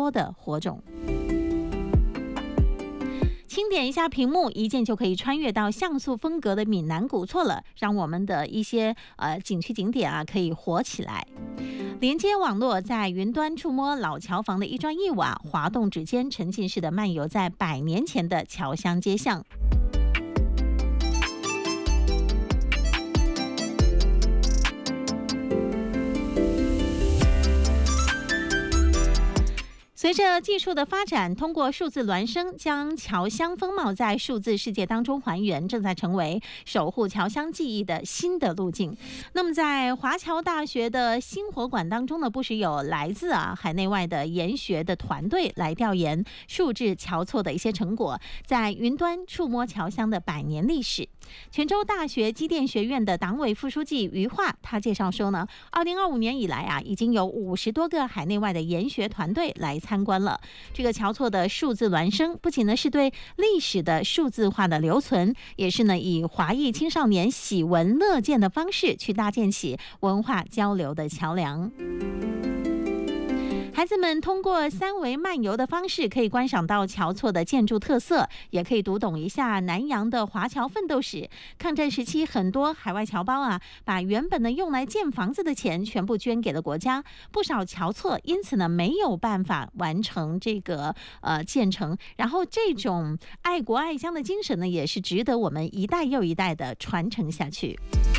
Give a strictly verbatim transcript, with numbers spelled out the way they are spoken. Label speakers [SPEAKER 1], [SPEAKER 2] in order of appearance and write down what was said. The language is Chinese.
[SPEAKER 1] 多的火种。轻点一下屏幕，一键就可以穿越到像素风格的闽南古厝了，让我们的一些呃景区景点啊可以活起来。连接网络在云端触摸老桥房的一砖一瓦，滑动指尖沉浸式的漫游在百年前的侨乡街巷。随着技术的发展，通过数字孪生将侨乡风貌在数字世界当中还原，正在成为守护侨乡记忆的新的路径。那么在华侨大学的新火馆当中呢，不时有来自啊海内外的研学的团队来调研数字侨厝的一些成果，在云端触摸侨乡的百年历史。泉州大学机电学院的党委副书记于化，他介绍说呢，二零二五年以来啊，已经有五十多个海内外的研学团队来参观了。这个侨厝的数字孪生，不仅呢是对历史的数字化的留存，也是呢以华裔青少年喜闻乐见的方式去搭建起文化交流的桥梁。孩子们通过三维漫游的方式，可以观赏到侨厝的建筑特色，也可以读懂一下南洋的华侨奋斗史。抗战时期，很多海外侨胞啊，把原本呢用来建房子的钱全部捐给了国家，不少侨厝因此呢没有办法完成这个呃建成。然后这种爱国爱乡的精神呢，也是值得我们一代又一代的传承下去。